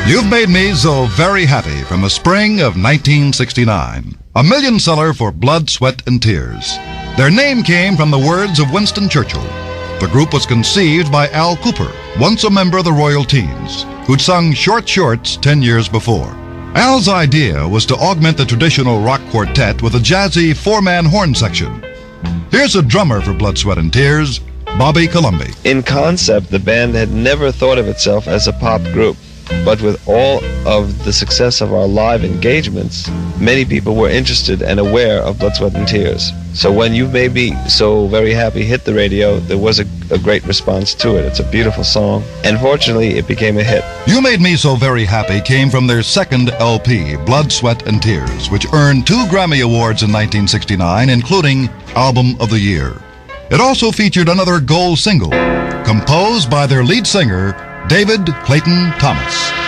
You've Made Me So Very Happy from the spring of 1969. A million seller for Blood, Sweat, and Tears. Their name came from the words of Winston Churchill. The group was conceived by Al Cooper, once a member of the Royal Teens, who'd sung Short Shorts 10 years before. Al's idea was to augment the traditional rock quartet with a jazzy four-man horn section. Here's a drummer for Blood, Sweat, and Tears, Bobby Colomby. In concept, the band had never thought of itself as a pop group. But with all of the success of our live engagements, many people were interested and aware of Blood, Sweat, and Tears. So when You've Made Me So Very Happy hit the radio, there was a great response to it. It's a beautiful song, and fortunately, it became a hit. You Made Me So Very Happy came from their second LP, Blood, Sweat, and Tears, which earned 2 Grammy Awards in 1969, including Album of the Year. It also featured another gold single, composed by their lead singer, David Clayton Thomas.